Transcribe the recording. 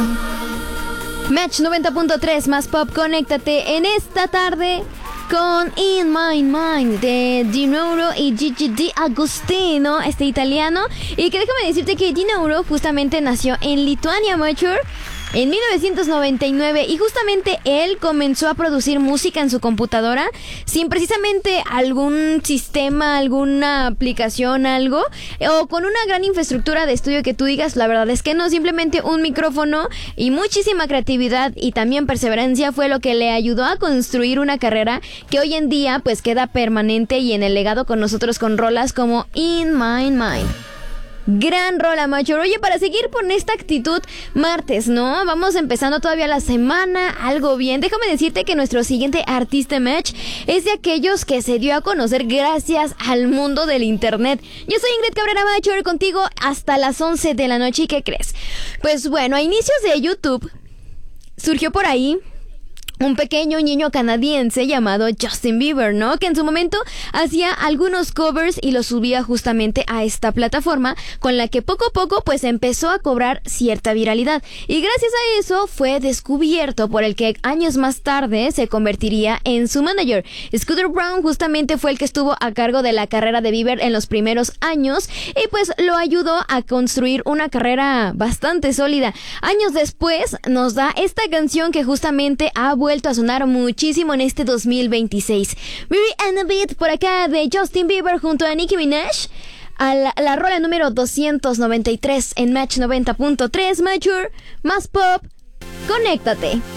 Match 90.3 más pop, conéctate en esta tarde con In My Mind de Di Mauro y Gigi D'Agostino, este italiano. Y que déjame decirte que Di Mauro justamente nació en Lituania, Mature, en 1999, y justamente él comenzó a producir música en su computadora sin precisamente algún sistema, alguna aplicación, algo, o con una gran infraestructura de estudio que tú digas. La verdad es que no, simplemente un micrófono y muchísima creatividad y también perseverancia fue lo que le ayudó a construir una carrera que hoy en día pues queda permanente y en el legado con nosotros con rolas como In My Mind. Gran rola, Macho. Oye, para seguir con esta actitud martes, ¿no? Vamos empezando todavía la semana, algo bien. Déjame decirte que nuestro siguiente artista match es de aquellos que se dio a conocer gracias al mundo del internet. Yo soy Ingrid Cabrera, Macho, contigo hasta las 11 de la noche. ¿Y qué crees? Pues bueno, a inicios de YouTube surgió por ahí un pequeño niño canadiense llamado Justin Bieber, ¿no? Que en su momento hacía algunos covers y los subía justamente a esta plataforma, con la que poco a poco pues empezó a cobrar cierta viralidad. Y gracias a eso fue descubierto por el que años más tarde se convertiría en su manager. Scooter Braun justamente fue el que estuvo a cargo de la carrera de Bieber en los primeros años y pues lo ayudó a construir una carrera bastante sólida. Años después nos da esta canción que justamente ha vuelto a sonar muchísimo en este 2026. Baby and a Beat por acá de Justin Bieber junto a Nicki Minaj, a la rola número 293 en Match 90.3. Mature, más pop, conéctate.